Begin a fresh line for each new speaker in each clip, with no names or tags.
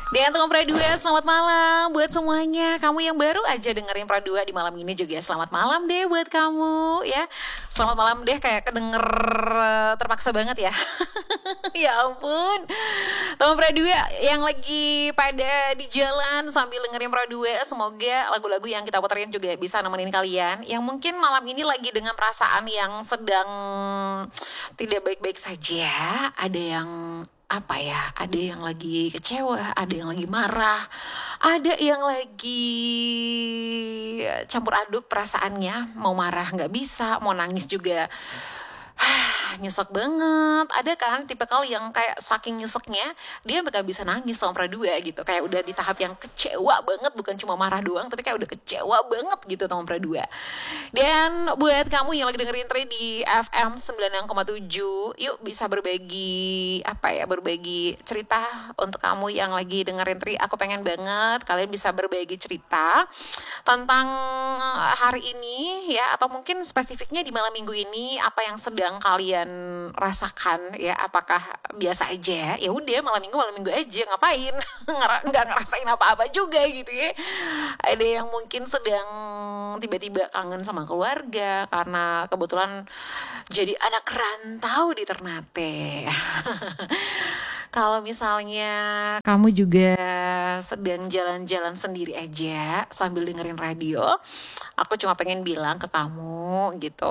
Dan untuk Pra 2, selamat malam buat semuanya. Kamu yang baru aja dengerin Pra 2 di malam ini juga selamat malam deh buat kamu ya. Selamat malam deh, kayak kedenger terpaksa banget ya. Ya ampun. Teman Pra 2 yang lagi pada di jalan sambil dengerin Pra 2, semoga lagu-lagu yang kita puterin juga bisa nemenin kalian yang mungkin malam ini lagi dengan perasaan yang sedang tidak baik-baik saja. Ada yang apa ya, ada yang lagi kecewa, ada yang lagi marah, ada yang lagi campur aduk perasaannya, mau marah nggak bisa, mau nangis juga nyesek banget. Ada kan tipikal yang kayak saking nyeseknya dia bakal bisa nangis sama Pra 2 gitu, kayak udah di tahap yang kecewa banget, bukan cuma marah doang tapi kayak udah kecewa banget gitu sama Pra 2. Dan buat kamu yang lagi dengerin Tri di FM 96,7, yuk bisa berbagi berbagi cerita. Untuk kamu yang lagi dengerin Tri, aku pengen banget kalian bisa berbagi cerita tentang hari ini ya, atau mungkin spesifiknya di malam minggu ini apa yang sedang kalian rasakan ya. Apakah biasa aja, ya udah malam minggu aja, ngapain nggak ngerasain apa-apa juga gitu ya. Ada yang mungkin sedang tiba-tiba kangen sama keluarga karena kebetulan jadi anak rantau di Ternate. Kalau misalnya kamu juga sedang jalan-jalan sendiri aja sambil dengerin radio, aku cuma pengen bilang ke kamu gitu,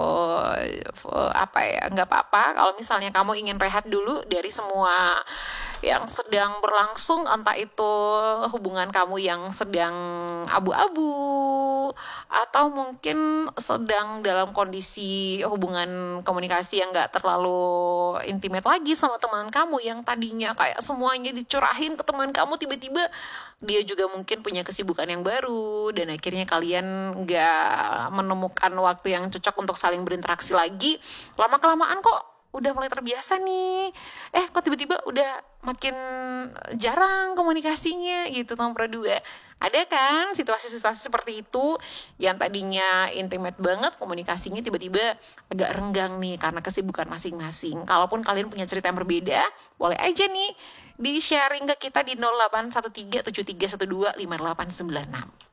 nggak apa-apa kalau misalnya kamu ingin rehat dulu dari semua yang sedang berlangsung, entah itu hubungan kamu yang sedang abu-abu atau mungkin sedang dalam kondisi hubungan komunikasi yang gak terlalu intimate lagi sama teman kamu yang tadinya kayak semuanya dicurahin ke teman kamu, tiba-tiba dia juga mungkin punya kesibukan yang baru dan akhirnya kalian gak menemukan waktu yang cocok untuk saling berinteraksi lagi. Lama-kelamaan kok udah mulai terbiasa nih, kok tiba-tiba udah makin jarang komunikasinya gitu sama Pra 2. Ada kan situasi-situasi seperti itu yang tadinya intimate banget komunikasinya tiba-tiba agak renggang nih karena kesibukan masing-masing. Kalaupun kalian punya cerita yang berbeda, boleh aja nih di-sharing ke kita di 081373125896.